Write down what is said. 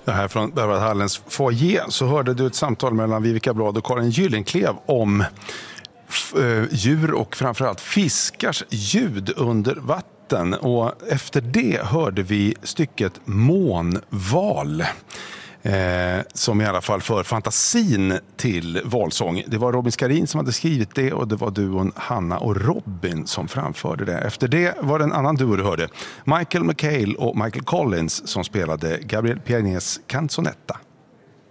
Det här från Berwaldhallens foyer så hörde du ett samtal mellan Vivica Blad och Karin Gyllenklev om djur och framförallt fiskars ljud under vatten. Och efter det hörde vi stycket Månval. Som i alla fall för fantasin till valsång. Det var Robin Skarin som hade skrivit det och det var duon Hanna och Robin som framförde det. Efter det var det en annan duo du hörde. Michael McHale och Michael Collins som spelade Gabriel Pianés Canzonetta.